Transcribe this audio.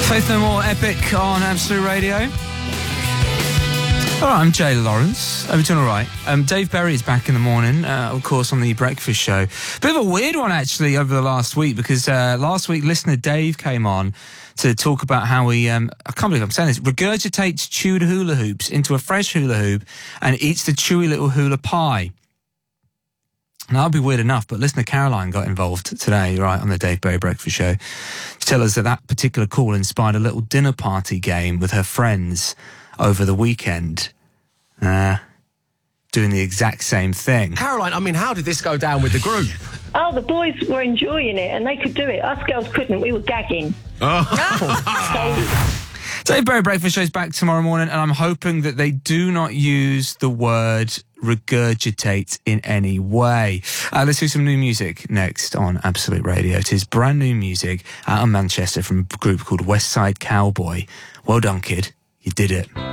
Faith No More, Epic on Absolute Radio. All right, I'm Jay Lawrence. Hope you're doing all right. Dave Berry is back in the morning, of course, on the Breakfast Show. Bit of a weird one, actually, over the last week, because last week, listener Dave came on to talk about how he, I can't believe I'm saying this, regurgitates chewed hula hoops into a fresh hula hoop and eats the chewy little hula pie. Now, that'd be weird enough, but listener Caroline got involved today, right, on the Dave Berry Breakfast Show, to tell us that that particular call inspired a little dinner party game with her friends over the weekend, doing the exact same thing. Caroline, I mean, how did this go down with the group? Oh, the boys were enjoying it, and they could do it. Us girls couldn't. We were gagging. Dave Berry Breakfast Show is back tomorrow morning, and I'm hoping that they do not use the word regurgitate in any way. Let's do some new music next on Absolute Radio. It is brand new music out of Manchester from a group called West Side Cowboy. Well done, kid. You did it.